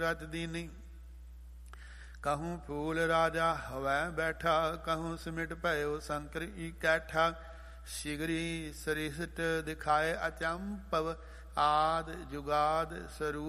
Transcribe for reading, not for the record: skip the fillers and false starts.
रत दीनी। कहूँ फूल राजा हवै बैठा, कहूँ सिमट भयो शंकर इकैठा। शिगरी सरिष्ट दिखाए अचंपव, आद जुगाद स्वरूप